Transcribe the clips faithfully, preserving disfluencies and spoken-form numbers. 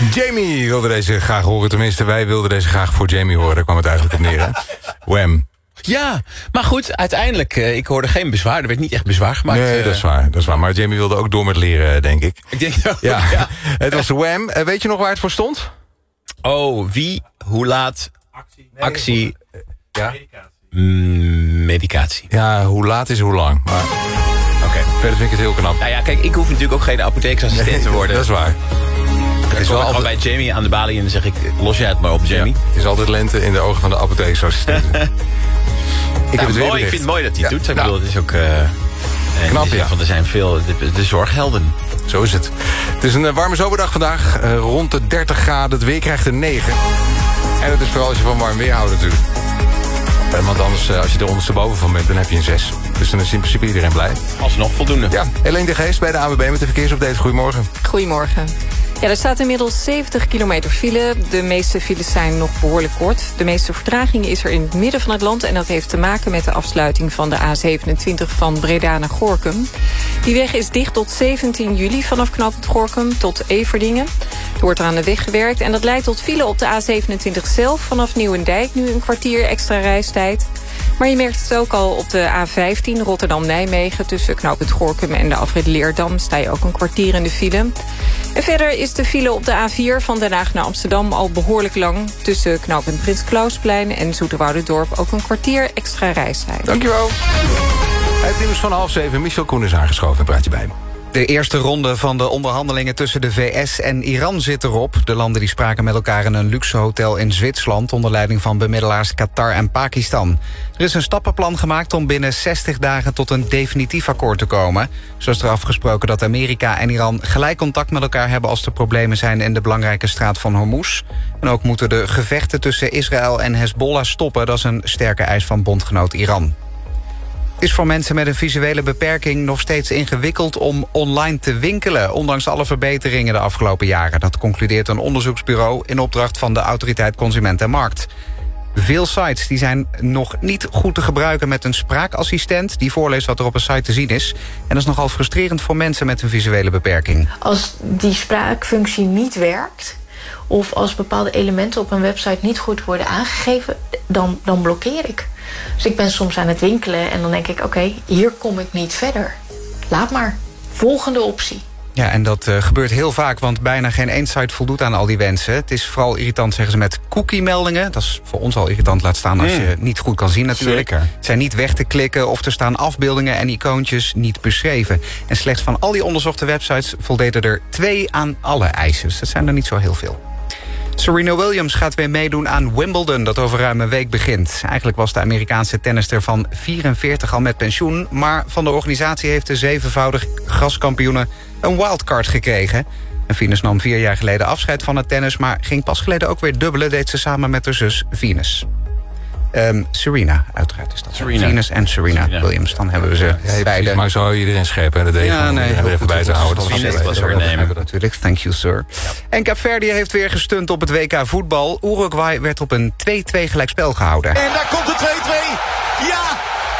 Jamie wilde deze graag horen. Tenminste, wij wilden deze graag voor Jamie horen. Daar kwam het eigenlijk op neer, hè? Wham. Ja, maar goed, uiteindelijk, uh, ik hoorde geen bezwaar. Er werd niet echt bezwaar gemaakt. Nee, uh, dat is waar. Dat is waar. Maar Jamie wilde ook door met leren, denk ik. Ik denk ook, ja. ja. Het was Wham. Uh, weet je nog waar het voor stond? Oh, wie, hoe laat, actie, nee, actie ja. Mm, medicatie. Ja, hoe laat is hoe lang. Maar... Oké, okay. Verder vind ik het heel knap. Nou ja, kijk, ik hoef natuurlijk ook geen apotheeksassistent nee, te worden. Dat is waar. Het is wel altijd... bij Jamie aan de balie en dan zeg ik, los jij het maar op, Jamie. Ja, het is altijd lente in de ogen van de apotheeksassistent. ik, nou, heb het mooi, ik vind het mooi dat hij het ja. doet. Ik nou. bedoel, het is ook... Uh, knap, is, ja. Want er zijn veel de, de zorghelden. Zo is het. Het is een uh, warme zomerdag vandaag. Uh, rond de dertig graden. Het weer krijgt een negen. En dat is vooral als je van warm weer houdt natuurlijk. Want anders, als je er ondersteboven van bent, dan heb je een zes. Dus dan is in principe iedereen blij. Alsnog voldoende. Ja, Helene de Geest bij de A W B met de verkeersupdate. Goedemorgen. Goedemorgen. Ja, er staat inmiddels zeventig kilometer file. De meeste files zijn nog behoorlijk kort. De meeste vertraging is er in het midden van het land... en dat heeft te maken met de afsluiting van de A zevenentwintig van Breda naar Gorinchem. Die weg is dicht tot zeventien juli vanaf knooppunt Gorinchem tot Everdingen. Er wordt er aan de weg gewerkt en dat leidt tot file op de A zevenentwintig zelf... vanaf Nieuwendijk nu een kwartier extra reistijd. Maar je merkt het ook al op de A vijftien Rotterdam-Nijmegen... tussen knooppunt Gorinchem en de afrit Leerdam... sta je ook een kwartier in de file. En verder is de file op de A vier van Den Haag naar Amsterdam al behoorlijk lang. Tussen knooppunt Prins Klausplein en Zoeterwouderdorp ook een kwartier extra reistijd. Dankjewel. Het nieuws van half zeven. Michel Koen is aangeschoven en praat je bij me. De eerste ronde van de onderhandelingen tussen de V S en Iran zit erop. De landen die spraken met elkaar in een luxe hotel in Zwitserland... onder leiding van bemiddelaars Qatar en Pakistan. Er is een stappenplan gemaakt om binnen zestig dagen... tot een definitief akkoord te komen. Zo is er afgesproken dat Amerika en Iran gelijk contact met elkaar hebben... als er problemen zijn in de belangrijke straat van Hormuz. En ook moeten de gevechten tussen Israël en Hezbollah stoppen. Dat is een sterke eis van bondgenoot Iran. Het is voor mensen met een visuele beperking nog steeds ingewikkeld om online te winkelen, ondanks alle verbeteringen de afgelopen jaren. Dat concludeert een onderzoeksbureau in opdracht van de Autoriteit Consument en Markt. Veel sites die zijn nog niet goed te gebruiken met een spraakassistent die voorleest wat er op een site te zien is. En dat is nogal frustrerend voor mensen met een visuele beperking. Als die spraakfunctie niet werkt, of als bepaalde elementen op een website niet goed worden aangegeven, dan, dan blokkeer ik. Dus ik ben soms aan het winkelen en dan denk ik, oké, okay, hier kom ik niet verder. Laat maar. Volgende optie. Ja, en dat uh, gebeurt heel vaak, want bijna geen één site voldoet aan al die wensen. Het is vooral irritant, zeggen ze, met cookie-meldingen. Dat is voor ons al irritant, laat staan als mm. je het niet goed kan zien natuurlijk. Zeker. Het zijn niet weg te klikken of er staan afbeeldingen en icoontjes niet beschreven. En slechts van al die onderzochte websites voldeden er twee aan alle eisen. Dus dat zijn er niet zo heel veel. Serena Williams gaat weer meedoen aan Wimbledon, dat over ruim een week begint. Eigenlijk was de Amerikaanse tennister van vierenveertig al met pensioen, maar van de organisatie heeft de zevenvoudig graskampioene een wildcard gekregen. En Venus nam vier jaar geleden afscheid van het tennis, maar ging pas geleden ook weer dubbelen, deed ze samen met haar zus Venus. Um, Serena, uiteraard is dat. Serena. Venus en Serena, Serena Williams, dan hebben we ze ja, beide. Maar zo iedereen schepen en dat deed ja, nee, er even bij te houden. Dat was, was er nemen. Natuurlijk, thank you sir. Ja. En Kaapverdië heeft weer gestunt op het W K voetbal. Uruguay werd op een twee-twee gelijkspel gehouden. En daar komt de twee-twee. Ja!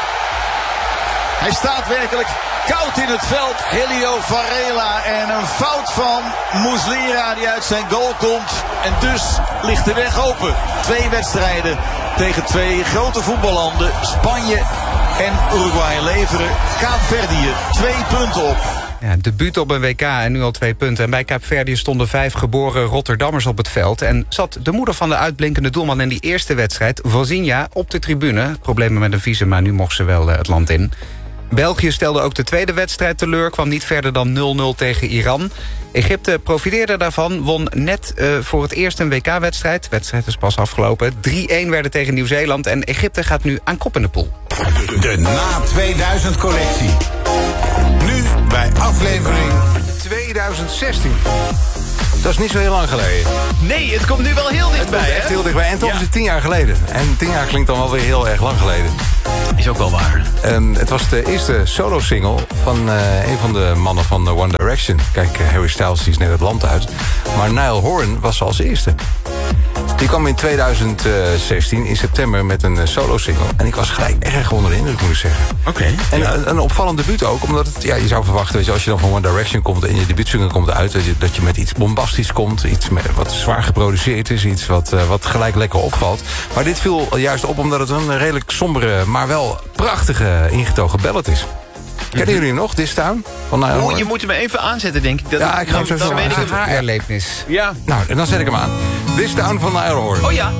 Hij staat werkelijk koud in het veld. Helio Varela en een fout van Muslera die uit zijn goal komt. En dus ligt de weg open. Twee wedstrijden tegen twee grote voetballanden. Spanje en Uruguay leveren Kaapverdië twee punten op. Ja, debuut op een W K en nu al twee punten. En bij Kaapverdië stonden vijf geboren Rotterdammers op het veld. En zat de moeder van de uitblinkende doelman in die eerste wedstrijd, Vozinha, op de tribune. Problemen met een visum, maar nu mocht ze wel uh, het land in. België stelde ook de tweede wedstrijd teleur, kwam niet verder dan nul nul tegen Iran. Egypte profiteerde daarvan, won net uh, voor het eerst een W K-wedstrijd. De wedstrijd is pas afgelopen. drie-een werden tegen Nieuw-Zeeland en Egypte gaat nu aan kop in de pool. De na tweeduizend collectie. Nu bij aflevering tweeduizend zestien. Dat is niet zo heel lang geleden. Nee, het komt nu wel heel dichtbij, Het hè? echt heel dichtbij. En toch ja. is het tien jaar geleden. En tien jaar klinkt dan wel weer heel erg lang geleden. Is ook wel waar. Um, het was de eerste solo-single van uh, een van de mannen van uh, One Direction. Kijk, uh, Harry Styles die is net het land uit. Maar Niall Horan was als eerste. Die kwam in tweeduizend zestien in september met een solo-single. En ik was gelijk erg onder de indruk, moet ik zeggen. Oké. Okay, en ja. een, een opvallend debuut ook, omdat het, ja, je zou verwachten, weet je, als je dan van One Direction komt en je debuutsingle komt uit, dat je, dat je met iets bombastisch komt, iets met, wat zwaar geproduceerd is, iets wat, uh, wat gelijk lekker opvalt. Maar dit viel juist op omdat het een redelijk sombere, maar wel prachtige ingetogen ballad is. Kennen jullie nog, This Town? Van Niall Oh, Horan? je moet hem even aanzetten, denk ik. Dat Ja, ik ga hem zo dan zo weet ik aanzetten. het. Haar erlevenis. Ja. Nou, dan zet ik hem aan. This Town van Niall Horan. Oh ja.